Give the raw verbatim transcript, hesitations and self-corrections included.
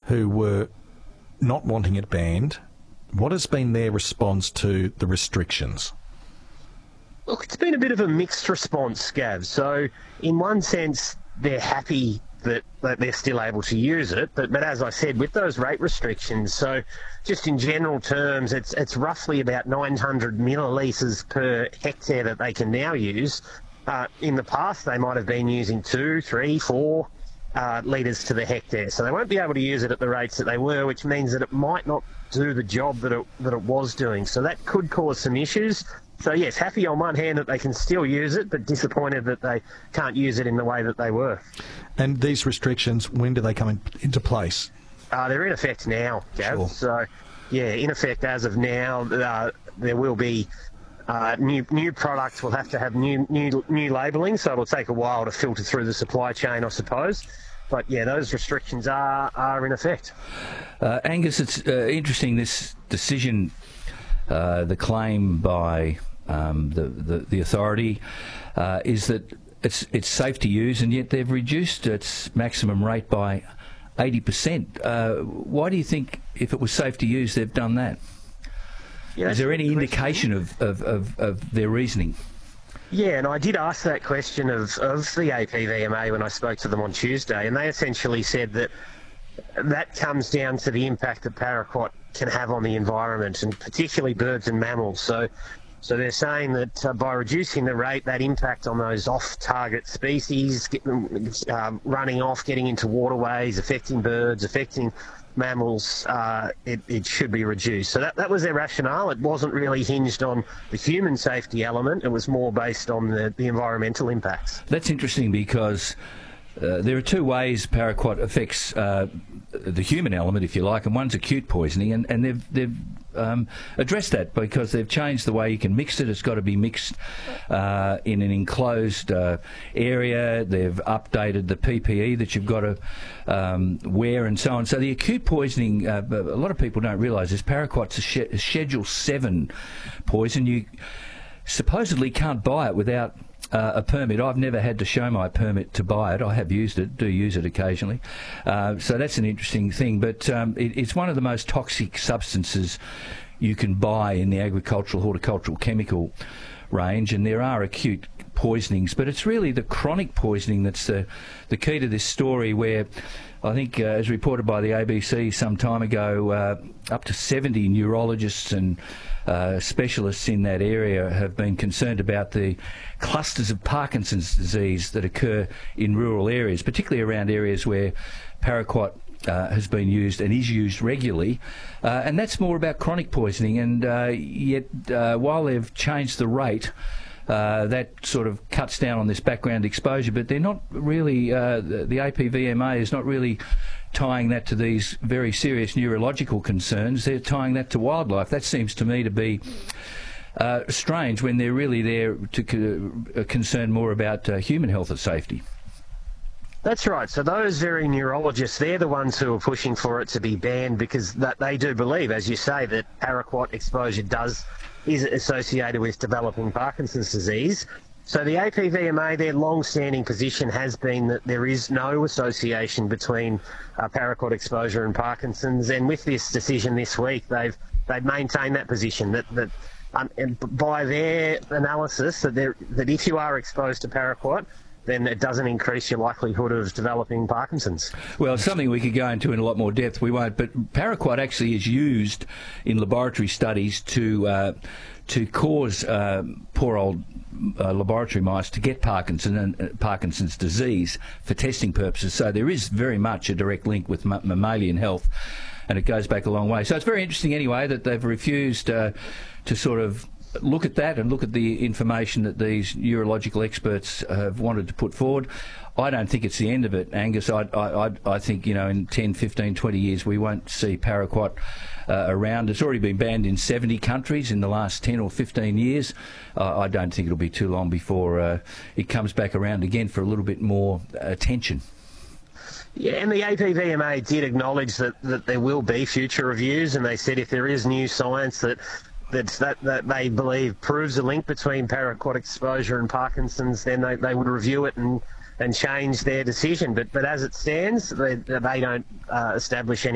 who were not wanting it banned. What has been their response to the restrictions? Look, it's been a bit of a mixed response, Gav. So, in one sense, they're happy that, that they're still able to use it, but, but as I said, with those rate restrictions, so just in general terms, it's it's roughly about nine hundred millilitres per hectare that they can now use. Uh, in the past, they might have been using two, three, four uh, litres to the hectare, so they won't be able to use it at the rates that they were, which means that it might not do the job that it, that it was doing. So that could cause some issues. So yes, happy on one hand that they can still use it, but disappointed that they can't use it in the way that they were. And these restrictions, when do they come in, into place? Uh, they're in effect now, Gav. Sure. So, yeah, in effect as of now, uh, there will be uh, new new products will have to have new new new labelling, so it'll take a while to filter through the supply chain, I suppose. But yeah, those restrictions are are in effect. Uh, Angus, it's uh, interesting, this decision, uh, the claim by um, the, the the authority uh, is that it's it's safe to use, and yet they've reduced its maximum rate by eighty percent. Uh, why do you think, if it was safe to use, they've done that? Yeah, is there any indication of, of, of, of their reasoning? Yeah, and I did ask that question of, of the A P V M A when I spoke to them on Tuesday, and they essentially said that that comes down to the impact that paraquat can have on the environment, and particularly birds and mammals. So so they're saying that uh, by reducing the rate, that impact on those off-target species, get them, uh, running off, getting into waterways, affecting birds, affecting mammals, uh, it, it should be reduced. So that, that was their rationale. It wasn't really hinged on the human safety element. It was more based on the, the environmental impacts. That's interesting, because uh, there are two ways paraquat affects uh, the human element, if you like, and one's acute poisoning, and, and they've, they've um, addressed that because they've changed the way you can mix it. It's got to be mixed uh, in an enclosed uh, area. They've updated the P P E that you've got to um, wear and so on. So the acute poisoning, uh, a lot of people don't realise this, paraquat's a, sh- a Schedule seven poison. You supposedly can't buy it without Uh, a permit. I've never had to show my permit to buy it. I have used it, do use it occasionally. Uh, so that's an interesting thing. But um, it, it's one of the most toxic substances you can buy in the agricultural, horticultural, chemical range, and there are acute poisonings. But it's really the chronic poisoning that's the, the key to this story, where I think, uh, as reported by the A B C some time ago, uh, up to seventy neurologists and uh, specialists in that area have been concerned about the clusters of Parkinson's disease that occur in rural areas, particularly around areas where paraquat uh, has been used and is used regularly. Uh, and that's more about chronic poisoning. And uh, yet, uh, while they've changed the rate, Uh, that sort of cuts down on this background exposure, but they're not really, uh, the, the A P V M A is not really tying that to these very serious neurological concerns. They're tying that to wildlife. That seems to me to be uh, strange, when they're really there to co- concern more about uh, human health and safety. That's right. So those very neurologists, they're the ones who are pushing for it to be banned, because that they do believe, as you say, that paraquat exposure does is associated with developing Parkinson's disease. So the A P V M A, their long-standing position has been that there is no association between uh, paraquat exposure and Parkinson's, and with this decision this week, they've they've maintained that position, that that um, and by their analysis, that there that if you are exposed to paraquat, then it doesn't increase your likelihood of developing Parkinson's. Well, it's something we could go into in a lot more depth. We won't, but paraquat actually is used in laboratory studies to uh, to cause uh, poor old uh, laboratory mice to get Parkinson and uh, Parkinson's disease for testing purposes. So there is very much a direct link with m- mammalian health, and it goes back a long way. So it's very interesting anyway that they've refused uh, to sort of look at that and look at the information that these neurological experts have wanted to put forward. I don't think it's the end of it, Angus. I, I, I think, you know, in ten, fifteen, twenty years we won't see paraquat uh, around. It's already been banned in seventy countries in the last ten or fifteen years. Uh, I don't think it'll be too long before uh, it comes back around again for a little bit more attention. Yeah, and the A P V M A did acknowledge that, that there will be future reviews, and they said if there is new science that That, that that they believe proves a link between paraquat exposure and Parkinson's, then they, they would review it and, and change their decision. But but as it stands, they, they don't uh, establish any